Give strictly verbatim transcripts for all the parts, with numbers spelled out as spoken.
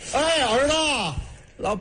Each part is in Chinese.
哎，儿子， 老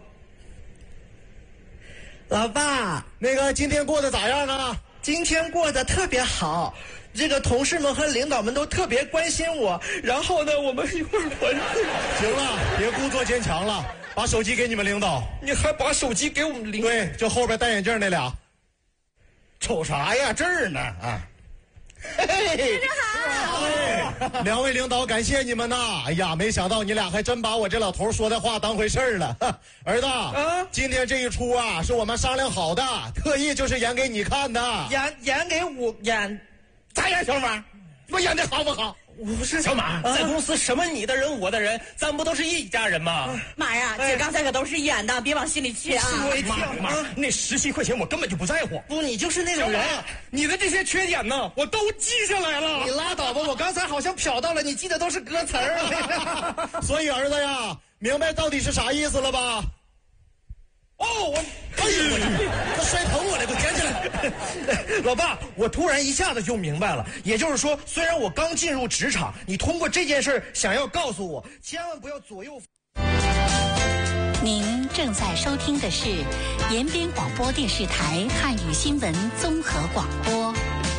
老爸， 那个今天过得咋样啊？ 今天过得特别好，这个同事们和领导们都特别关心我。然后呢，我们一会儿回来。 行了，别故作坚强了，把手机给你们领导。 你还把手机给我们领导？ 对，就后边戴眼镜那俩。 瞅啥呀？这儿呢啊！ 嘿嘿，好，两位领导，感谢你们呐！哎呀，没想到你俩还真把我这老头说的话当回事儿了。儿子，啊，今天这一出啊，是我们商量好的，特意就是演给你看的。 演演给我演， 咋样，小马？我演的好不好？ 不是小马，在公司什么你的人我的人，咱不都是一家人吗？ 妈呀，姐刚才可都是演的，别往心里去啊！ 妈妈，那十七块钱我根本就不在乎。 不，你就是那种人。 你的这些缺点呢，我都记下来了。 你拉倒吧，我刚才好像瞟到了，你记得都是歌词儿。 所以儿子呀，明白到底是啥意思了吧？ 哦，我，哎呦，我这摔疼我了，给我捡起来。 老爸，我突然一下子就明白了，也就是说，虽然我刚进入职场，你通过这件事想要告诉我，千万不要左右。 您正在收听的是延边广播电视台汉语新闻综合广播。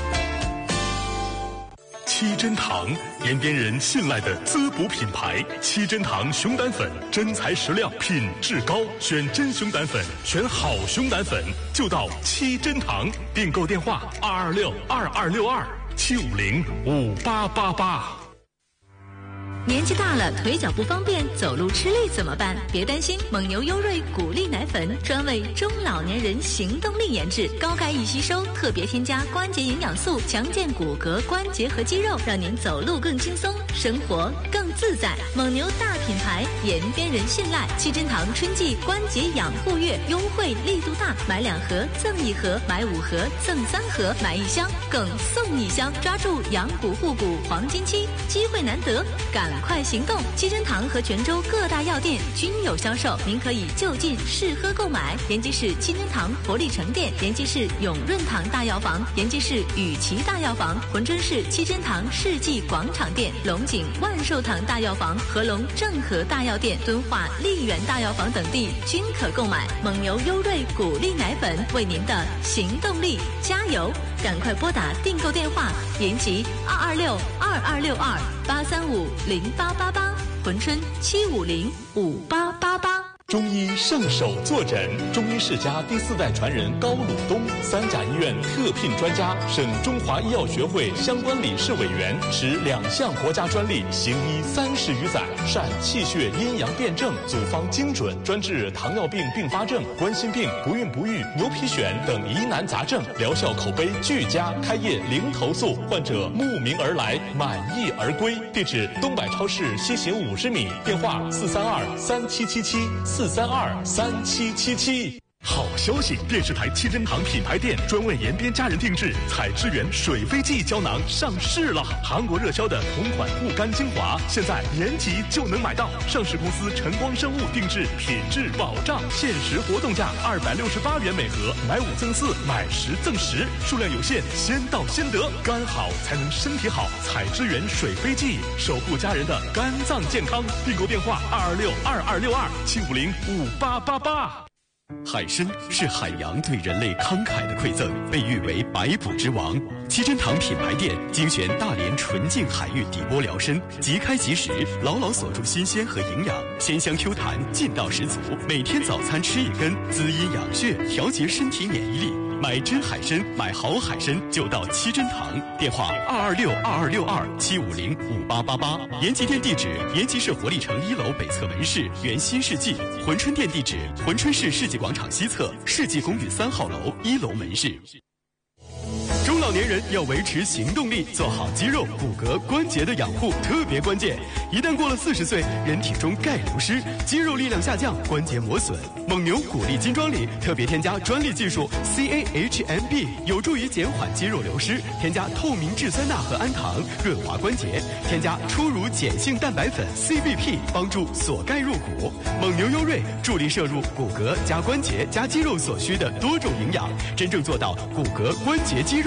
七珍堂，延边人信赖的滋补品牌。七珍堂熊胆粉，真材实料，品质高，选真熊胆粉，选好熊胆粉，就到七珍堂。订购电话：二二六二二六二七五零五八八八。 年纪大了，腿脚不方便，走路吃力怎么办？别担心，蒙牛优瑞谷粒奶粉专为中老年人行动力研制，高钙易吸收，特别添加关节营养素，强健骨骼、关节和肌肉，让您走路更轻松，生活更自在。蒙牛大品牌，延边人信赖。七珍堂春季关节养护月优惠力度大，买两盒赠一盒，买五盒赠三盒，买一箱更送一箱，抓住养骨护骨黄金期，机会难得，赶快行动！七珍堂和泉州各大药店均有销售，您可以就近试喝购买。延吉市七珍堂活力城店、延吉市永润堂大药房、延吉市雨琦大药房、珲春市七珍堂世纪广场店、龙井万寿堂大药房、合龙正和大药店、敦化丽园大药房等地均可购买。蒙牛优瑞谷粒奶粉为您的行动力加油！赶快拨打订购电话：延吉二二六二二六二八三五零八八八，珲春七五零五八八八。 中医圣手坐诊，中医世家第四代传人高鲁东，三甲医院特聘专家，省中华医药学会相关理事委员，持两项国家专利，行医三十余载，善气血阴阳辩证，组方精准，专治糖尿病并发症、冠心病、不孕不育、牛皮癣等疑难杂症，疗效口碑俱佳，开业零投诉，患者慕名而来，满意而归。地址：东百超市西行五十米，电话：四三二三七七七。四三二三七七七。好消息！电视台七珍堂品牌店专为延边家人定制采之源水飞蓟胶囊上市了。韩国热销的同款护肝精华，现在延吉就能买到。上市公司晨光生物定制，品质保障，限时活动价二百六十八元每盒，买五赠四，买十赠十，数量有限，先到先得。肝好才能身体好，采之源水飞蓟，守护家人的肝脏健康。订购电话：二二六二二六二七五零五八八八。海参是海洋对人类慷慨的馈赠，被誉为百补之王。七珍堂品牌店精选大连纯净海域底波疗参，即开即食，牢牢锁住新鲜和营养，鲜香 Q 弹，劲道十足。每天早餐吃一根，滋阴养血，调节身体免疫力。买真海参，买好海参就到七珍堂。电话：二二六二二六二七五零五八八八。延吉店地址：延吉市活力城一楼北侧门市原新世纪。珲春店地址：珲春市世纪广场西侧世纪公寓三号楼一楼门市。中老年人要维持行动力，做好肌肉、骨骼、关节的养护特别关键。一旦过了四十岁，人体中钙流失，肌肉力量下降，关节磨损。蒙牛骨力金装里特别添加专利技术 C A H M B， 有助于减缓肌肉流失。添加透明质酸钠和氨糖，润滑关节。添加初乳碱性蛋白粉 C B P， 帮助锁钙入骨。蒙牛优瑞助力摄入骨骼加关节加肌肉所需的多种营养，真正做到骨骼、关节、肌肉因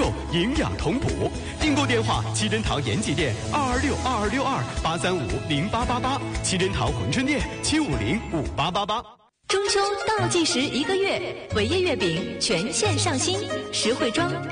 营养同补。订购电话：七珍堂延吉店二二六二二六二八三五零八八八，七珍堂珲春店七五零五八八八。 中秋倒计时一个月，伟业月饼全线上新，实惠装。